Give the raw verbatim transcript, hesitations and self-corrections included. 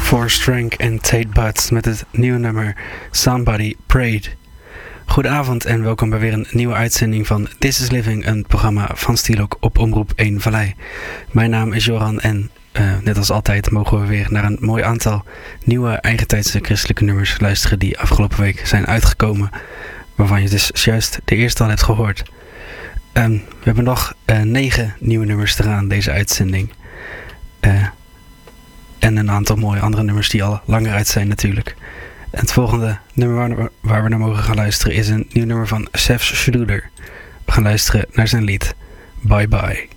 Forrest Frank en Tate Butts met het nieuwe nummer Somebody Prayed. Goedenavond en welkom bij weer een nieuwe uitzending van This is Living, een programma van Stielok op Omroep één Vallei. Mijn naam is Joran en uh, net als altijd mogen we weer naar een mooi aantal nieuwe eigentijdse christelijke nummers luisteren die afgelopen week zijn uitgekomen, waarvan je dus juist de eerste al hebt gehoord. Um, we hebben nog uh, negen nieuwe nummers te gaan deze uitzending. Uh, en een aantal mooie andere nummers die al langer uit zijn natuurlijk. En het volgende nummer waar, waar we naar mogen gaan luisteren is een nieuw nummer van Sef Schroeder. We gaan luisteren naar zijn lied Bye Bye.